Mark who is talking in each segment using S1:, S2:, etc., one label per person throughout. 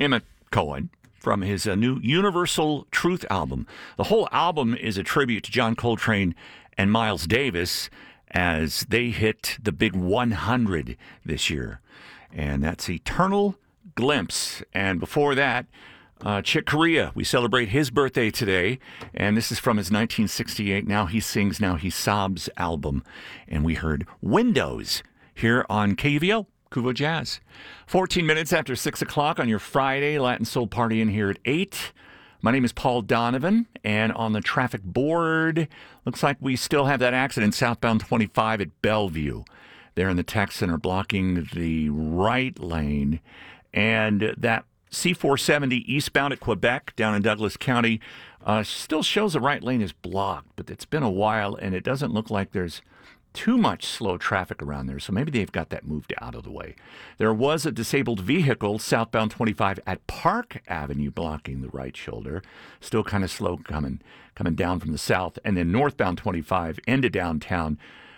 S1: Emmett Cohen, from his new Universal Truth album. The whole album is a tribute to John Coltrane and Miles Davis as they hit the big 100 this year. And that's Eternal Glimpse. And before that, Chick Corea, we celebrate his birthday today, and this is from his 1968 Now He Sings, Now He Sobs album. And we heard Windows here on KUVO, Kuvo Jazz. 14 minutes after 6 o'clock on your Friday Latin Soul Party in here at 8. My name is Paul Donovan, and on the traffic board, looks like we still have that accident southbound 25 at Bellevue. There in the tech center, blocking the right lane. And that C-470 eastbound at Quebec down in Douglas County still shows the right lane is blocked, but it's been a while, and it doesn't look like there's too much slow traffic around there, so maybe they've got that moved out of the way. There was a disabled vehicle southbound 25 at Park Avenue blocking the right shoulder. Still kind of slow coming down from the south. And then northbound 25 into downtown.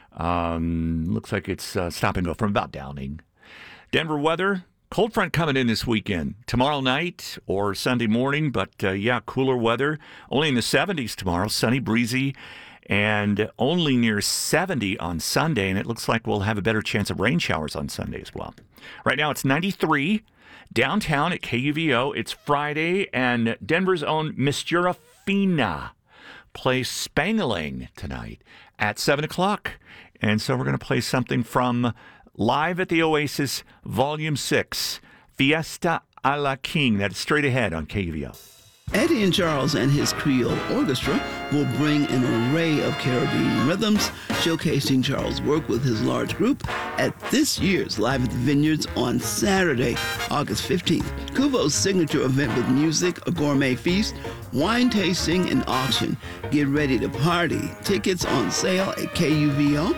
S1: Looks like it's stop and go from about Downing. Denver weather. Cold front coming in this weekend. Tomorrow night or Sunday morning, but cooler weather. Only in the 70s tomorrow. Sunny, breezy, and only near 70 on Sunday, and it looks like we'll have a better chance of rain showers on Sunday as well. Right now it's 93 downtown at KUVO. It's Friday, and Denver's own Mistura Fina plays Spangling tonight at 7 o'clock. And so we're going to play something from Live at the Oasis, Volume 6, Fiesta a la King. That is straight ahead on KUVO.
S2: Eddie and Charles and his Creole Orchestra will bring an array of Caribbean rhythms, showcasing Charles' work with his large group at this year's Live at the Vineyards on Saturday, August 15th. Kuvo's signature event with music, a gourmet feast, wine tasting, and auction. Get ready to party. Tickets on sale at kuvo.org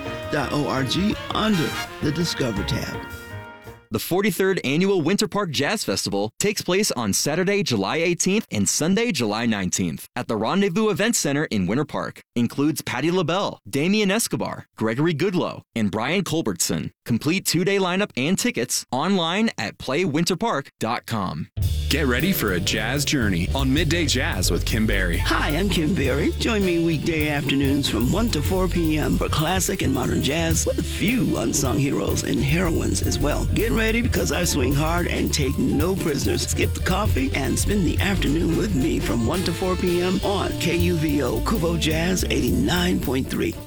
S2: under the Discover tab.
S3: The 43rd Annual Winter Park Jazz Festival takes place on Saturday, July 18th and Sunday, July 19th at the Rendezvous Event Center in Winter Park. Includes Patti LaBelle, Damien Escobar, Gregory Goodloe, and Brian Culbertson. Complete two-day lineup and tickets online at playwinterpark.com.
S4: Get ready for a jazz journey on Midday Jazz with Kim Berry.
S2: Hi, I'm Kim Berry. Join me weekday afternoons from 1 to 4 p.m. for classic and modern jazz with a few unsung heroes and heroines as well. Get ready because I swing hard and take no prisoners. Skip the coffee and spend the afternoon with me from 1 to 4 p.m. on KUVO Kuvo Jazz 89.3.